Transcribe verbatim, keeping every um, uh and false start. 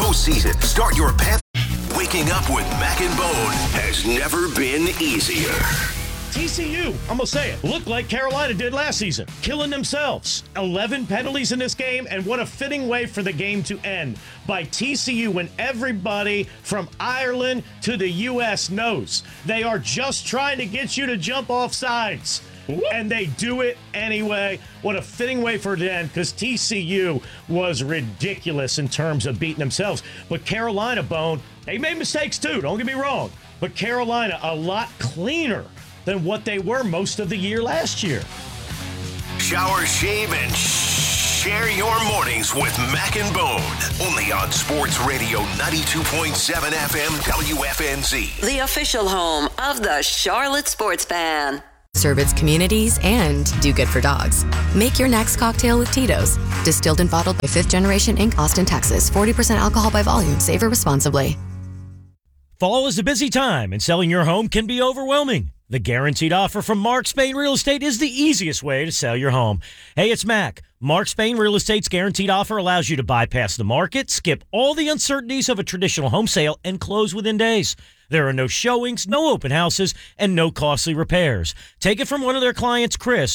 postseason. Start your path. Waking up with Mac and Bone has never been easier. T C U, I'm going to say it, looked like Carolina did last season, killing themselves. eleven penalties in this game, and what a fitting way for the game to end by T C U when everybody from Ireland to the U S knows they are just trying to get you to jump off sides. And they do it anyway. What a fitting way for it to end, because T C U was ridiculous in terms of beating themselves. But Carolina, Bone, they made mistakes too, don't get me wrong. But Carolina, a lot cleaner than what they were most of the year last year. Shower, shave, and share your mornings with Mac and Bone. Only on Sports Radio ninety-two point seven F M W F N Z. The official home of the Charlotte Sports Fan. Serve its communities and do good for dogs. Make your next cocktail with Tito's. Distilled and bottled by Fifth Generation Incorporated, Austin, Texas. forty percent alcohol by volume. Savor responsibly. Fall is a busy time, and selling your home can be overwhelming. The Guaranteed Offer from Mark Spain Real Estate is the easiest way to sell your home. Hey, it's Mac. Mark Spain Real Estate's Guaranteed Offer allows you to bypass the market, skip all the uncertainties of a traditional home sale, and close within days. There are no showings, no open houses, and no costly repairs. Take it from one of their clients, Chris,